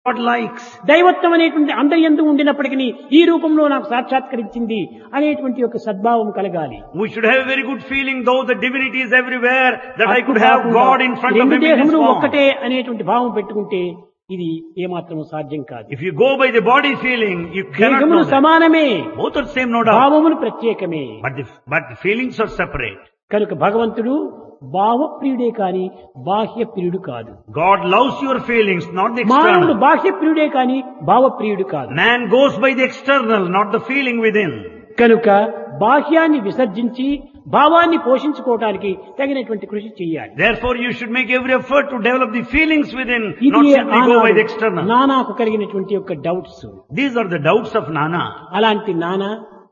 God likes. దైవత్వం అనేటువంటి అందరి యందు ఉండినప్పటికీ ఈ రూపంలో నాకు సాక్షాత్కరించింది అనేటువంటి ఒక సద్భావం కలగాలి. We should have a very good feeling, though the divinity is everywhere, that I could have God in front of రెండు him in his దేహములు form. ఒక్కటే అనేటువంటి భావం పెట్టుకుంటే ఇది ఏమాత్రం సాధ్యం కాదు. If you go by the body feeling, you cannot దేహములు know that. సమానమే, Both are same, no doubt. భావములు ప్రత్యేకమే. But the feelings are separate. కనుక భగవంతుడు భావప్రియుడే కాని బాహ్య ప్రియుడు కాదు. God loves your feelings, not the మానవుడు external. బాహ్య ప్రియుడే కాని భావప్రియుడు కాదు. Man goes by the external, not the feeling within. కనుక బాహ్యాన్ని విసర్జించి భావాన్ని పోషించుకోవడానికి తగినటువంటి కృషి చేయాలి. Therefore, you should make every effort to develop the feelings within, ఇది not simply go by the external. నానాకు కలిగినటువంటి యొక్క doubts. These are the doubts of Nana. అలాంటి నానా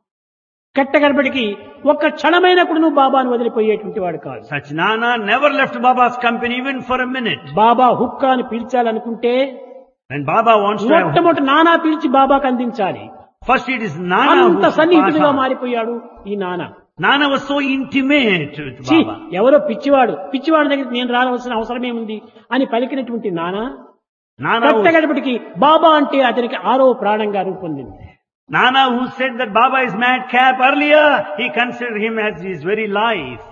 కట్టగడపడికి ఒక్క క్షణమైన కూడా నువ్వు బాబాను వదిలిపోయేటువంటి వాడు కాదు. Such Nana never left Baba's company even for a minute. Baba హుక్కాను పీల్చాలనుకుంటే When Baba wants to have, మొట్టమొదటి నానా పీల్చి బాబాకు అందించాలి. first it is Nana who అంత should సన్నిహితుడిగా pass on. మారిపోయాడు ఈ నానా. Nana was so intimate with ఛీ, Baba. ఎవరో పిచ్చివాడు దగ్గరికి నేను రావాల్సిన అవసరమేముంది అని పలికినటువంటి నానా Nana కట్టగడపటికి బాబా అంటే అతనికి ఆరో ప్రాణంగా రూపొందింది. who said that Baba is madcap earlier, he considered him as his very life.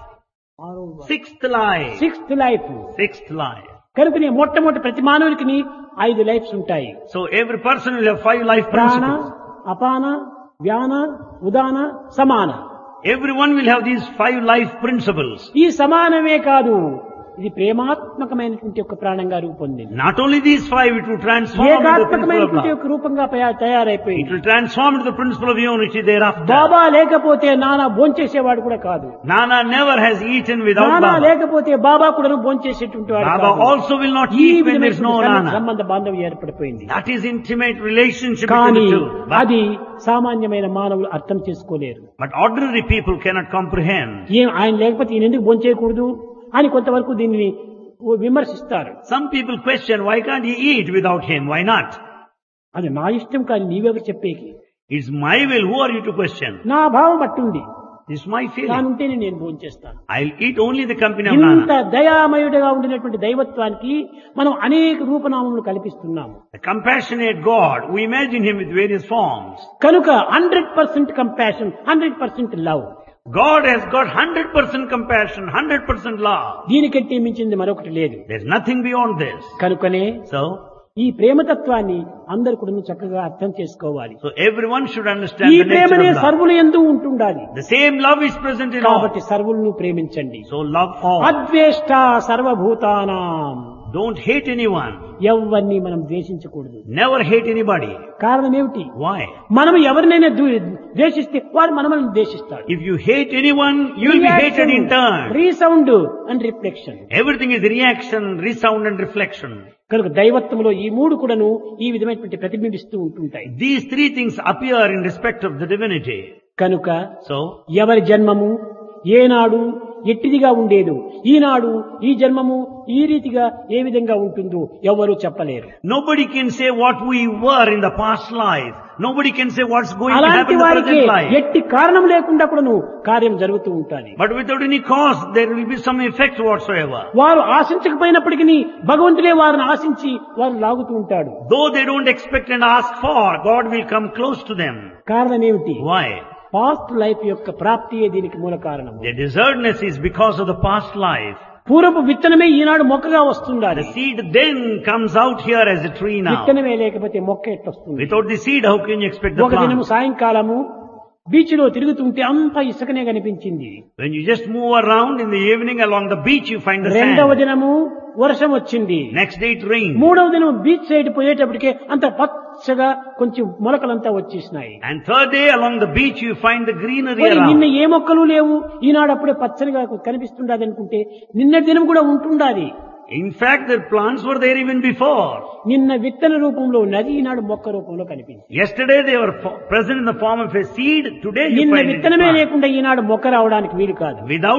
Sixth life. Sixth life. Sixth life. కనుకనే మొట్టమొదటి ప్రతి మానవునికి 5 లైఫ్స్ ఉంటాయి. So every person will have 5 life ప్రాణ, principles. అపాన, వ్యాన, ఉదాన, సమాన. Everyone will have these 5 life principles. ఈ సమానమే కాదు, ఇది ప్రేమాత్మకమైనటువంటి ఒక ప్రాణంగా రూపొందింది. Not only these 5, it will transform into the principle of ఏకాత్మకమైనటువంటి love. ఒక రూపంగా తయారైపోయింది. It will transform into the principle of unity thereafter. బాబా లేకపోతే నానా భోంచేసేవాడు కూడా కాదు. Nana never has eaten without నానా Baba. లేకపోతే బాబా కూడా భోంచేసేటువంటి వాడు Baba కాదు. also will not ఈ eat when there is no విధమైనటువంటి Nana. సంబంధ బాంధవ్యం ఏర్పడిపోయింది. That is intimate relationship between కానీ the two. అది సామాన్యమైన మానవులు అర్థం చేసుకోలేరు. But ordinary people cannot comprehend. ఆయన లేకపోతే ఈయన ఎందుకు భోంచేయకూడదు అని కొంతవరకు దీనిని విమర్శిస్తారు. Some people question, why can't he eat without him? Why not? అది నా ఇష్టం కానీ నీవెవరు చెప్పేకి. It's my will. Who are you to question? నా భావం అట్టుంది. It's my feeling. తానుంటేనే నేను భోంచేస్తాను. I'll eat only the company of ఇంత Nana. దయామయుడిగా ఉండినటువంటి దైవత్వానికి మనం అనేక రూపనామములు కల్పిస్తున్నాము. The compassionate God, we imagine him with various forms. కనుక 100% compassion, 100% love. God has got 100% compassion, 100% love. దీనికంటే మించింది మరొకటి లేదు. There's nothing beyond this. కనుకనే So ఈ ప్రేమతత్వాన్ని అందరు కూడా చక్కగా అర్థం చేసుకోవాలి. everyone should understand ఈ the nature ప్రేమనే of love. సర్వులు యందు ఉంటుండాలి. The same love is present in all. కాబట్టి సర్వులను ప్రేమించండి. So love all. అద్వేష్ట సర్వభూతానాం. Don't hate anyone. ఎవరిని మనం ద్వేషించకూడదు. Never hate anybody. కారణం ఏమిటి? Why? మనం ఎవరినైనా ద్వేషిస్తే వారు మనల్ని ద్వేషిస్తాడు. If you hate anyone, you will be hated in turn. Resound and reflection. Everything is reaction, resound and reflection. కనుక దైవత్వంలో ఈ మూడు కూడాను ఈ విధమైనటువంటి ప్రతిబింబిస్తూ ఉంటుంటాయి. These 3 things appear in respect of the divinity. కనుక So, ఎవరి జన్మము ఏనాడు ఎట్టిదిగా ఉండేదు, ఈనాడు ఈ జన్మము ఈ రీతిగా ఏ విధంగా ఉంటుందో ఎవరు చెప్పలేరు. nobody can say what we were in the past life. Nobody can say what's going to అలాంటి happen in the వారికి present life. ఎట్టి కారణం లేకుండా కూడాను కార్యం జరుగుతూ ఉంటుంది. But without any cause, there will be some effect whatsoever. వారు ఆశించకపోయినప్పటికీ భగవంతుడే వారిని ఆశించి వారు లాగుతూ ఉంటాడు. Though they don't expect and ask for, God will come close to them. కారణం ఏమిటి? Why? పాస్ట్ లైఫ్ యొక్క ప్రాప్తియే దీనికి మూల కారణం. Their desertness is because of the past life. పూర్వపు విత్తనమే ఈనాడు మొక్కగా వస్తుండాలి. The seed then comes out here as a tree now. విత్తనమే లేకపోతే మొక్క ఎట్లొస్తుంది? Without the seed, how can you expect the ఒక దినము plant? సాయంకాలము బీచ్ లో తిరుగుతుంటే అంత ఇసుకనే కనిపించింది. When you just move around in the evening along the beach, you find the రెండవ sand. దినము వర్షం వచ్చింది. Next day it rained. మూడవ దినం బీచ్ సైడ్ పోయేటప్పటికే అంత పచ్చగా కొంచెం మొలకలంతా వచ్చేసినాయి. And third day along the beach, you find the greenery మరి నిన్న around. ఏ మొక్కలు లేవు, ఈనాడు అప్పుడే పచ్చనిగా కనిపిస్తుండదు అనుకుంటే నిన్నటి దినం కూడా ఉంటుండాలి. In fact, the plants were there even before. నిన్న విత్తన రూపంలో ఉన్నది, ఈనాడు మొక్క రూపంలో కనిపించింది. Yesterday they were present in the form of a seed. Today you నిన్న find it విత్తనమే plant. లేకుండా ఈనాడు మొక్క రావడానికి వీలు కాదు.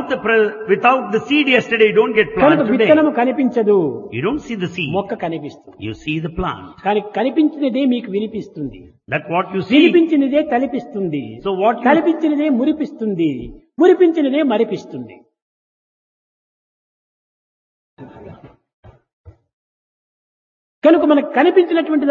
Without the seed yesterday, you don't get కనుక plant today. విత్తనము కనిపించదు, You don't see the seed. మొక్క కనిపిస్తుంది. You see the plant. కానీ కనిపించినదే మీకు వినిపిస్తుంది, That's what you see. వినిపించినదే తలిపిస్తుంది, So what you తలిపించినదే మురిపిస్తుంది, మురిపించినదే మరిపిస్తుంది. కనుక మనకు కనిపించినటువంటి